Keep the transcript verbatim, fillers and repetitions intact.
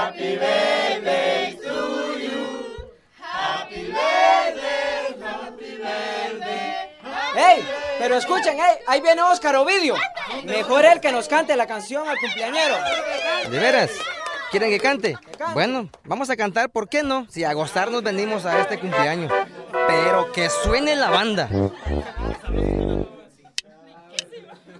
Happy birthday to you. Happy birthday, happy birthday. ¡Ey! Pero escuchen, ey, ahí viene Óscar Ovidio. Mejor él que nos cante la canción al cumpleañero. ¿De veras? ¿Quieren que cante? Bueno, vamos a cantar, ¿por qué no? Si a gozarnos venimos a este cumpleaños. Pero que suene la banda.